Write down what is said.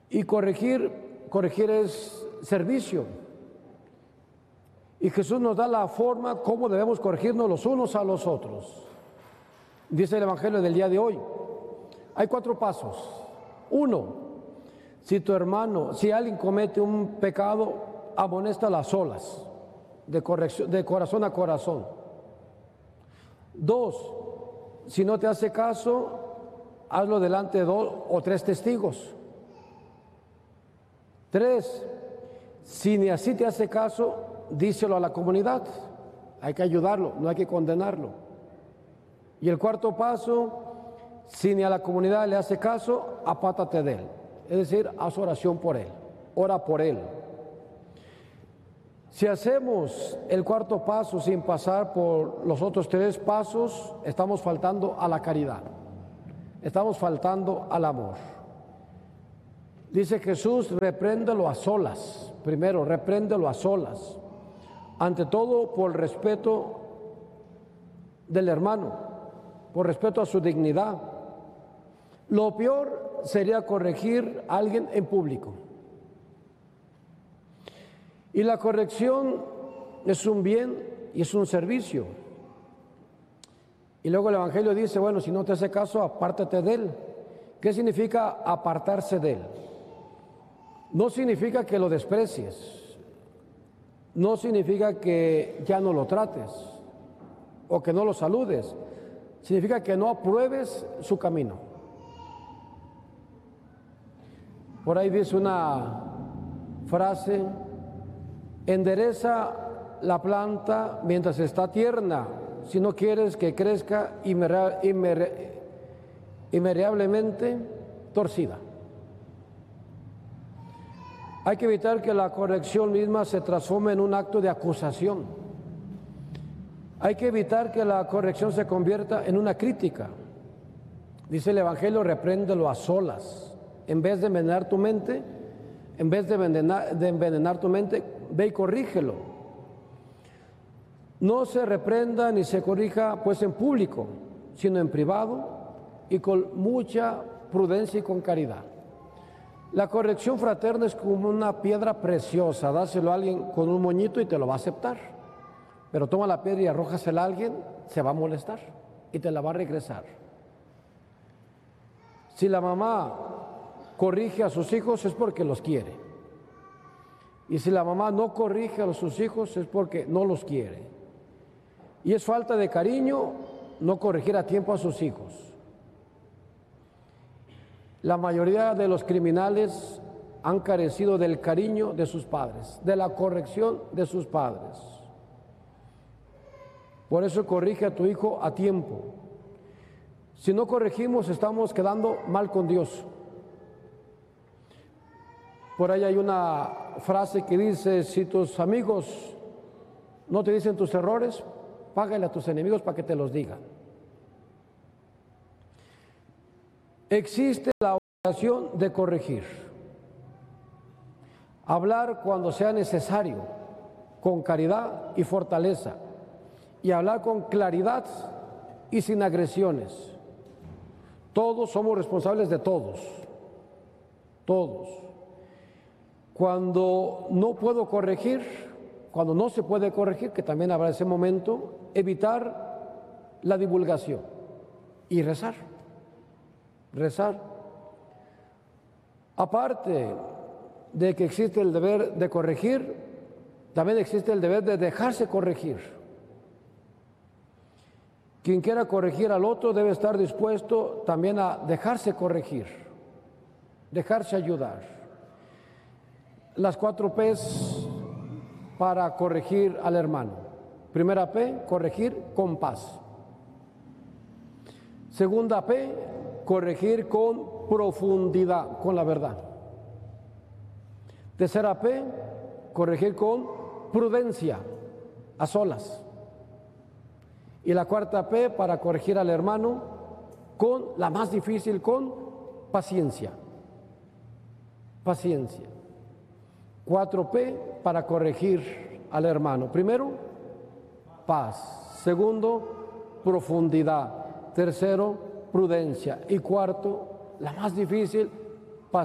Y corregir es servicio. Y Jesús nos da la forma cómo debemos corregirnos los unos a los otros. Dice el Evangelio del día de hoy. Hay 4 pasos. 1, si alguien comete un pecado, amonéstalo a solas, de corazón a corazón. 2, si no te hace caso, hazlo delante de 2 o 3 testigos. 3, si ni así te hace caso, díselo a la comunidad. Hay que ayudarlo, no hay que condenarlo. Y el 4 paso, si ni a la comunidad le hace caso, apártate de él. Es decir, haz oración por él, ora por él. Si hacemos el 4 paso sin pasar por los otros 3 pasos, estamos faltando a la caridad, estamos faltando al amor. Dice Jesús, repréndelo a solas. Primero, repréndelo a solas. Ante todo, por respeto del hermano, por respeto a su dignidad. Lo peor sería corregir a alguien en público. Y la corrección es un bien y es un servicio. Y luego el Evangelio dice, bueno, si no te hace caso, apártate de él. ¿Qué significa apartarse de él? No significa que lo desprecies, no significa que ya no lo trates o que no lo saludes, significa que no apruebes su camino. Por ahí dice una frase, endereza la planta mientras está tierna, si no quieres que crezca irremediablemente torcida. Hay que evitar que la corrección misma se transforme en un acto de acusación. Hay que evitar que la corrección se convierta en una crítica. Dice el Evangelio, repréndelo a solas. En vez de envenenar tu mente, ve y corrígelo. No se reprenda ni se corrija pues en público, sino en privado y con mucha prudencia y con caridad. La corrección fraterna es como una piedra preciosa, dáselo a alguien con un moñito y te lo va a aceptar. Pero toma la piedra y arrójasela a alguien, se va a molestar y te la va a regresar. Si la mamá corrige a sus hijos es porque los quiere. Y si la mamá no corrige a sus hijos es porque no los quiere. Y es falta de cariño no corregir a tiempo a sus hijos. La mayoría de los criminales han carecido del cariño de sus padres, de la corrección de sus padres. Por eso corrige a tu hijo a tiempo. Si no corregimos, estamos quedando mal con Dios. Por ahí hay una frase que dice, si tus amigos no te dicen tus errores, págale a tus enemigos para que te los digan. Existe la obligación de corregir, hablar cuando sea necesario, con caridad y fortaleza, y hablar con claridad y sin agresiones. Todos somos responsables de todos, todos. Cuando no puedo corregir, cuando no se puede corregir, que también habrá ese momento, evitar la divulgación y rezar. Rezar. Aparte de que existe el deber de corregir, también existe el deber de dejarse corregir. Quien quiera corregir al otro debe estar dispuesto también a dejarse corregir, dejarse ayudar. Las 4 P's para corregir al hermano. Primera P, corregir con paz. Segunda P, corregir con profundidad, con la verdad. Tercera P, corregir con prudencia, a solas. Y la 4ª P, para corregir al hermano, con la más difícil, con paciencia. Paciencia. 4P para corregir al hermano. Primero, paz. Segundo, profundidad. Tercero, prudencia. Y cuarto, la más difícil,